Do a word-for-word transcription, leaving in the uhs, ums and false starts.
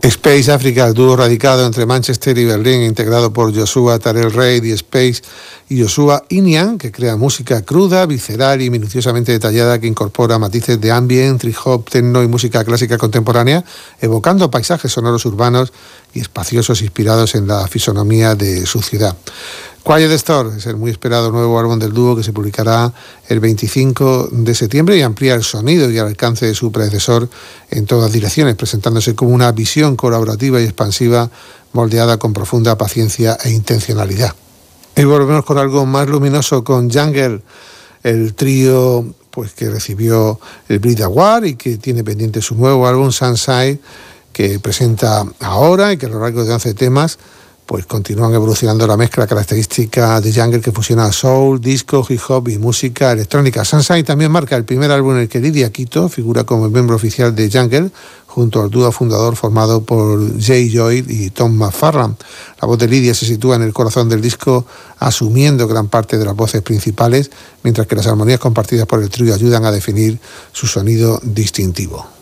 Space Africa, el dúo radicado entre Manchester y Berlín, integrado por Joshua Tarell Reid y Space y Joshua Inian, que crea música cruda, visceral y minuciosamente detallada que incorpora matices de ambient, trip hop, techno y música clásica contemporánea, evocando paisajes sonoros urbanos y espaciosos inspirados en la fisonomía de su ciudad. Quiet Storm es el muy esperado nuevo álbum del dúo que se publicará el veinticinco de septiembre y amplía el sonido y el alcance de su predecesor en todas direcciones, presentándose como una visión colaborativa y expansiva moldeada con profunda paciencia e intencionalidad. Y volvemos con algo más luminoso con Jungle, el trío pues, que recibió el Brit Award y que tiene pendiente su nuevo álbum Sunside, que presenta ahora y que a lo largo de once temas pues continúan evolucionando la mezcla característica de Jungle que fusiona soul, disco, hip hop y música electrónica. Sunshine también marca el primer álbum en el que Lydia Quito figura como miembro oficial de Jungle, junto al dúo fundador formado por Jay Lloyd y Tom McFarlane. La voz de Lydia se sitúa en el corazón del disco, asumiendo gran parte de las voces principales, mientras que las armonías compartidas por el trío ayudan a definir su sonido distintivo.